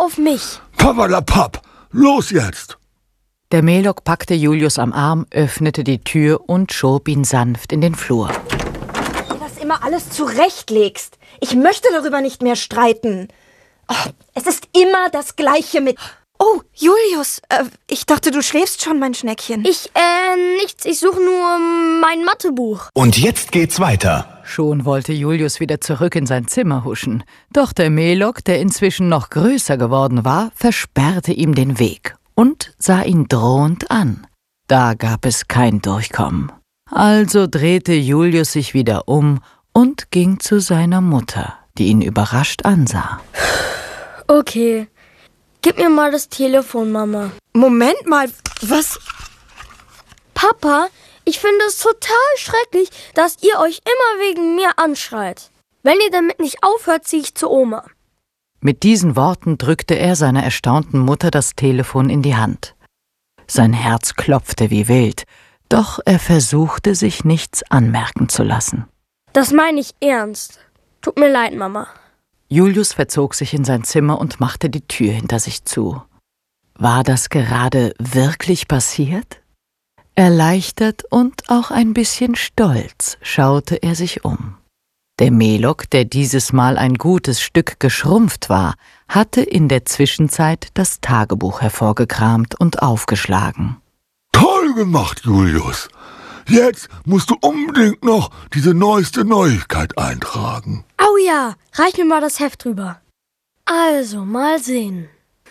auf mich. Papperlapapp, los jetzt! Der Melok packte Julius am Arm, öffnete die Tür und schob ihn sanft in den Flur. Das immer alles zurechtlegst. Ich möchte darüber nicht mehr streiten. Oh, es ist immer das Gleiche mit... Oh, Julius, ich dachte, du schläfst schon, mein Schneckchen. Nichts. Ich suche nur mein Mathebuch. Und jetzt geht's weiter. Schon wollte Julius wieder zurück in sein Zimmer huschen. Doch der Melok, der inzwischen noch größer geworden war, versperrte ihm den Weg und sah ihn drohend an. Da gab es kein Durchkommen. Also drehte Julius sich wieder um und ging zu seiner Mutter, die ihn überrascht ansah. Okay. Gib mir mal das Telefon, Mama. Moment mal, was? Papa, ich finde es total schrecklich, dass ihr euch immer wegen mir anschreit. Wenn ihr damit nicht aufhört, ziehe ich zu Oma. Mit diesen Worten drückte er seiner erstaunten Mutter das Telefon in die Hand. Sein Herz klopfte wie wild, doch er versuchte, sich nichts anmerken zu lassen. Das meine ich ernst. Tut mir leid, Mama. Julius verzog sich in sein Zimmer und machte die Tür hinter sich zu. War das gerade wirklich passiert? Erleichtert und auch ein bisschen stolz schaute er sich um. Der Melok, der dieses Mal ein gutes Stück geschrumpft war, hatte in der Zwischenzeit das Tagebuch hervorgekramt und aufgeschlagen. Toll gemacht, Julius. Jetzt musst du unbedingt noch diese neueste Neuigkeit eintragen. Au ja, reich mir mal das Heft rüber. Also, mal sehen.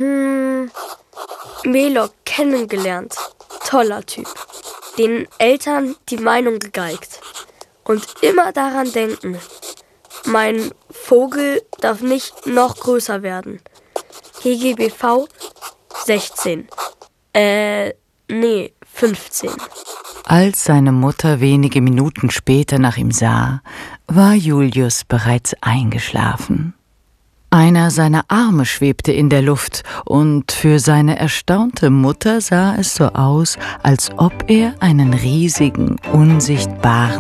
Melok kennengelernt. Toller Typ. Den Eltern die Meinung gegeigt. Und immer daran denken. Mein Vogel darf nicht noch größer werden. HGBV 16. 15. Als seine Mutter wenige Minuten später nach ihm sah, war Julius bereits eingeschlafen. Einer seiner Arme schwebte in der Luft, und für seine erstaunte Mutter sah es so aus, als ob er einen riesigen, unsichtbaren